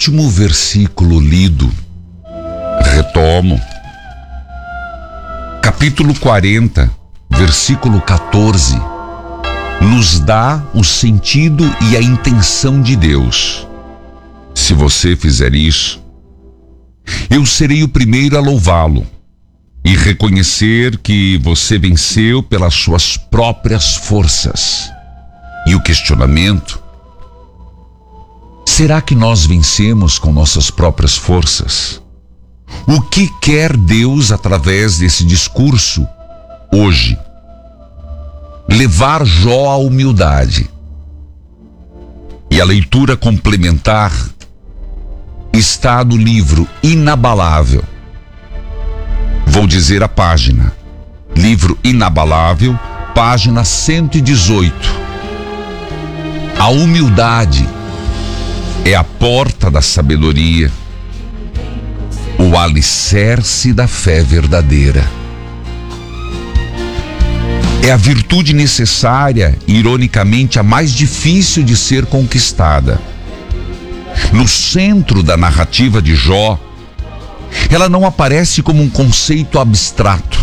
último versículo lido, retomo. Capítulo 40, versículo 14, nos dá o sentido e a intenção de Deus. Se você fizer isso, eu serei o primeiro a louvá-lo e reconhecer que você venceu pelas suas próprias forças. E o questionamento: será que nós vencemos com nossas próprias forças? O que quer Deus através desse discurso hoje? Levar Jó à humildade. E a leitura complementar está no livro Inabalável. Vou dizer a página. Livro Inabalável, página 118. A humildade é a porta da sabedoria, o alicerce da fé verdadeira. É a virtude necessária, ironicamente, a mais difícil de ser conquistada. No centro da narrativa de Jó, ela não aparece como um conceito abstrato,